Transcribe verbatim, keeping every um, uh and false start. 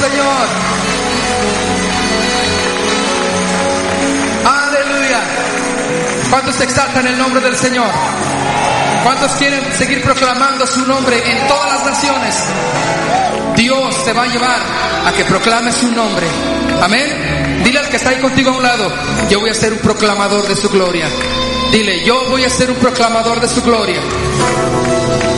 Señor. Aleluya. ¿Cuántos exaltan el nombre del Señor? ¿Cuántos quieren seguir proclamando su nombre en todas las naciones? Dios te va a llevar a que proclames su nombre. Amén. Dile al que está ahí contigo a un lado: yo voy a ser un proclamador de su gloria. Dile: yo voy a ser un proclamador de su gloria.